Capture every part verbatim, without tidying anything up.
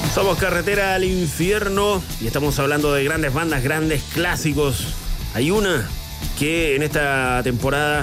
Somos Carretera al Infierno y estamos hablando de grandes bandas, grandes clásicos. Hay una que en esta temporada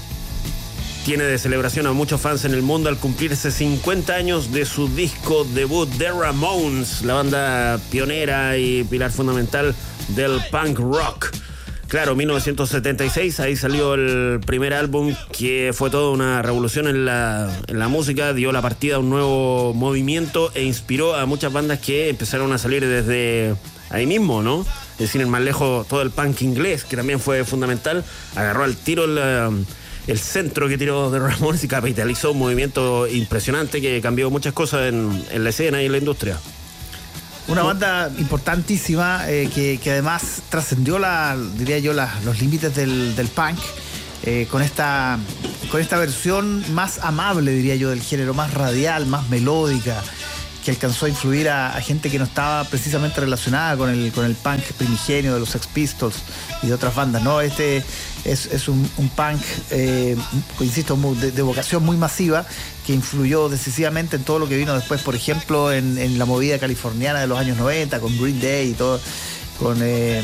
tiene de celebración a muchos fans en el mundo al cumplirse cincuenta años de su disco debut, The Ramones, la banda pionera y pilar fundamental del punk rock. Claro, mil novecientos setenta y seis, ahí salió el primer álbum que fue toda una revolución en la, en la música, dio la partida a un nuevo movimiento e inspiró a muchas bandas que empezaron a salir desde ahí mismo, ¿no? Es decir, en más lejos, todo el punk inglés, que también fue fundamental, agarró al tiro el, el centro que tiró de Ramones y capitalizó un movimiento impresionante que cambió muchas cosas en, en la escena y en la industria. Una banda importantísima eh, que, que además trascendió, la, diría yo, la, los límites del, del punk eh, con, esta, con esta versión más amable, diría yo, del género, más radial, más melódica, que alcanzó a influir a, a gente que no estaba precisamente relacionada con el, con el punk primigenio de los Sex Pistols y de otras bandas, ¿no? Este es, es un, un punk, eh, insisto, de, de vocación muy masiva, que influyó decisivamente en todo lo que vino después, por ejemplo, en, en la movida californiana de los años noventa, con Green Day y todo, con eh,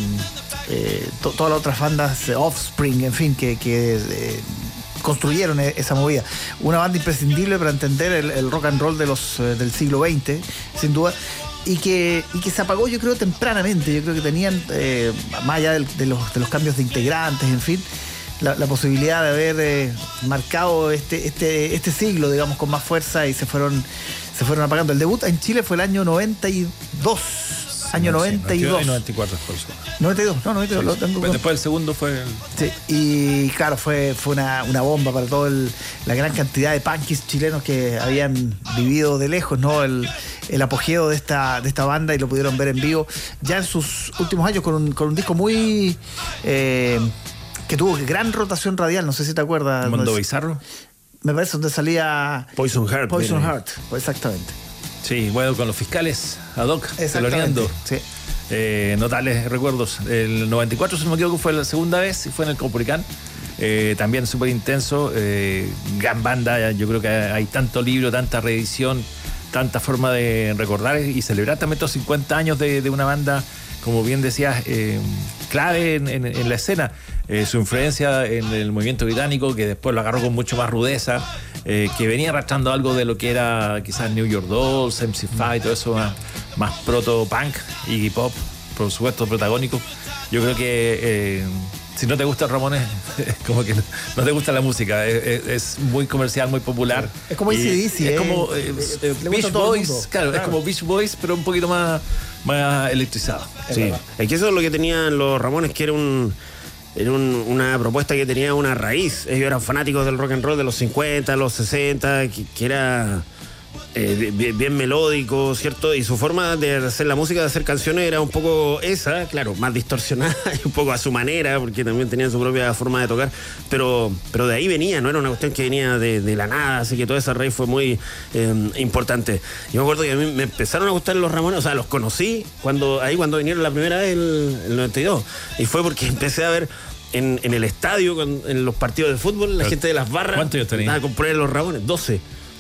eh, to, todas las otras bandas, eh, Offspring, en fin, que, que eh, construyeron esa movida. Una banda imprescindible para entender el, el rock and roll de los, eh, del siglo veinte, sin duda, y que, y que se apagó, yo creo, tempranamente. Yo creo que tenían, eh, más allá de, de, los, de los cambios de integrantes, en fin, La, la posibilidad de haber eh, marcado este, este, este siglo, digamos, con más fuerza, y se fueron, se fueron apagando. El debut en Chile fue el año noventa y dos. Año no, noventa y dos. Sí, noventa y cuatro por eso. noventa y dos, no, noventa y dos. Sí, lo tengo después, con... después el segundo fue... El... Sí, y claro, fue, fue una, una bomba para toda la gran cantidad de punkis chilenos que habían vivido de lejos, ¿no? El, el apogeo de esta, de esta banda, y lo pudieron ver en vivo ya en sus últimos años con un, con un disco muy... Eh, que tuvo gran rotación radial, no sé si te acuerdas. Mundo Bizarro. Me parece donde salía... Poison Heart. Poison viene. Heart, exactamente. Sí, bueno, con los fiscales ad hoc, Exactamente, sí. Eh, notables recuerdos. El noventa y cuatro, si no me equivoco, fue la segunda vez y fue en el Caupolicán. Eh, también súper intenso, eh, gran banda. Yo creo que hay tanto libro, tanta reedición, tanta forma de recordar y celebrar también estos cincuenta años de, de una banda, como bien decías, eh, clave en, en, en la escena. Eh, su influencia en el movimiento británico, que después lo agarró con mucho más rudeza, eh, que venía arrastrando algo de lo que era quizás New York Dolls, M C cinco, todo eso más, más proto-punk, Iggy Pop, por supuesto, protagónico. Yo creo que eh, si no te gusta Ramones, como que no te gusta la música, es, es muy comercial, muy popular. Es como A C D C, es ¿eh? como eh, eh, Beach Boys, claro, claro, es como Beach Boys, pero un poquito más, más electrizado. Es sí, es que eso es lo que tenían los Ramones, que era un... Era un, una propuesta que tenía una raíz. Ellos eran fanáticos del rock and roll de los cincuenta, los sesenta, que, que era eh, bien, bien melódico, ¿cierto? Y su forma de hacer la música, de hacer canciones, era un poco esa, claro, más distorsionada y un poco a su manera, porque también tenían su propia forma de tocar. Pero, pero de ahí venía, no era una cuestión que venía de, de la nada, así que toda esa raíz fue muy eh, importante. Yo me acuerdo que a mí me empezaron a gustar los Ramones, o sea, los conocí cuando ahí cuando vinieron la primera vez, el, el noventa y dos. Y fue porque empecé a ver en, en el estadio, con, en los partidos de fútbol, la gente de las barras. ¿Cuántos años tenías? A comprar los Ramones, doce.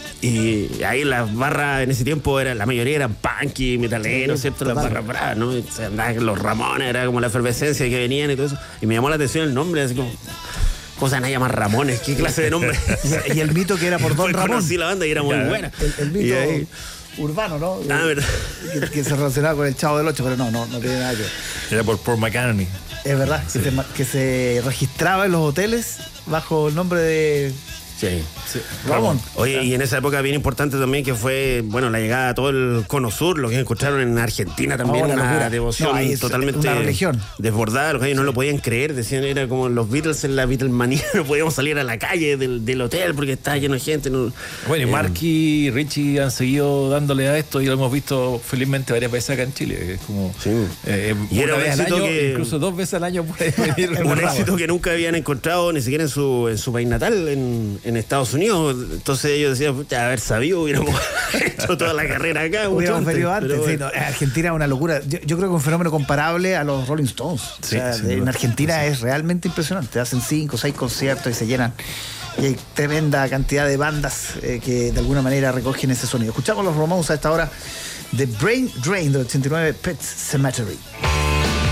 Y ahí las barras en ese tiempo, era, la mayoría eran punky, metaleros, sí, ¿cierto? Total. Las barras bravas, ¿no? O sea, andaban los Ramones, era como la efervescencia que venían y todo eso. Y me llamó la atención el nombre, así como... ¿Cómo se van a llamar Ramones? ¿Qué clase de nombre? Y el mito que era por Don Ramón. Conocí la banda y era muy claro. buena. El, el mito ahí... urbano, ¿no? Ah, verdad. Que, que se relacionaba con el Chavo del Ocho, pero no, no, no tiene nada que ver. Era por Paul McCartney. Es verdad, sí. que, se, que se registraba en los hoteles bajo el nombre de... Sí, sí. Ramón. Oye, y en esa época bien importante también que fue, bueno, la llegada a todo el Cono Sur, lo que encontraron en Argentina también, oh, una locura. Devoción no, totalmente una religión desbordada. Los gallos no lo podían creer, decían, era como los Beatles en la Beatlemanía, no podíamos salir a la calle del, del hotel porque estaba lleno de gente. No, bueno, y eh, Mark y Richie han seguido dándole a esto y lo hemos visto felizmente varias veces acá en Chile. Es como sí. eh, y una era vez al año, que, incluso dos veces al año puede venir. un éxito que nunca habían encontrado ni siquiera en su, en su país natal, en, en Estados Unidos. Entonces ellos decían, haber sabido, hubiéramos hecho toda la carrera acá. Hubiéramos venido antes. Bueno. Sí, no, Argentina es una locura. Yo, yo creo que es un fenómeno comparable a los Rolling Stones. Sí, o sea, sí, en no, Argentina sí. es realmente impresionante. Hacen cinco o seis conciertos y se llenan. Y hay tremenda cantidad de bandas eh, que de alguna manera recogen ese sonido. Escuchamos los Ramones a esta hora The Brain Drain del ochenta y nueve, Pet Cemetery.